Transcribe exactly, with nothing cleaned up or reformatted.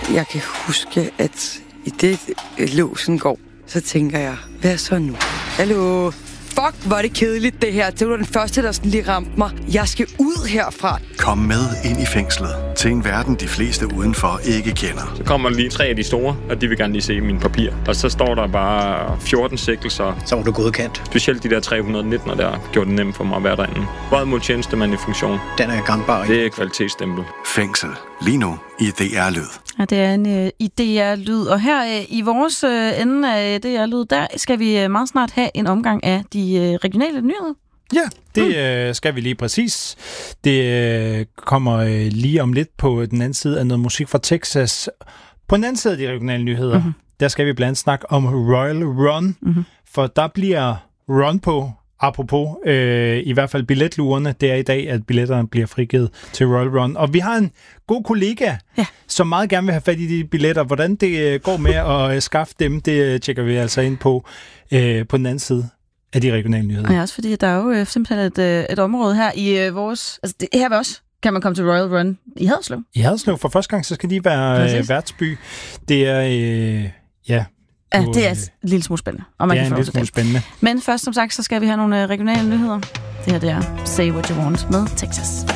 jeg kan huske, at i det låsen går, så tænker jeg, hvad så nu? Hallo? Fuck, hvor er det kedeligt det her. Det var den første, der sådan lige ramte mig. Jeg skal ud herfra. Kom med ind i fængslet til en verden, de fleste udenfor ikke kender. Så kommer lige tre af de store, og de vil gerne lige se mine papirer. Og så står der bare fjorten sigtelser. Så var du godkendt. Specielt de der tre hundrede nitten, der gjorde det nemt for mig at være derinde. Vold mod tjenestemand i funktion. Den er gangbar. Det er kvalitetsstempel. Fængsel. Lige nu i D R-lyd. Ja, det er en uh, I D R-lyd. Og her uh, i vores uh, ende af D R-lyd, der skal vi uh, meget snart have en omgang af de uh, regionale nyheder. Ja, det øh, skal vi lige præcis. Det øh, kommer øh, lige om lidt på den anden side af noget musik fra Texas. På den anden side af de regionale nyheder, mm-hmm. der skal vi blandt andet snakke om Royal Run, mm-hmm. for der bliver run på, apropos, øh, i hvert fald billetlurerne. Det er i dag, at billetterne bliver frigivet til Royal Run. Og vi har en god kollega, ja. som meget gerne vil have fat i de billetter. Hvordan det øh, går med at øh, skaffe dem, det øh, tjekker vi altså ind på øh, på den anden side af de regionale nyheder. Ja, også fordi der er jo øh, simpelthen et, øh, et område her i øh, vores... Altså det, her også kan man komme til Royal Run i Haderslev. I Haderslev. For første gang, så skal de være øh, værtsby. Det er... Øh, ja, ja, det er et lille smule spændende. Og man det kan er en lille smule spændende. Men først, som sagt, så skal vi have nogle øh, regionale nyheder. Det her, det er Say What You Want med Texas.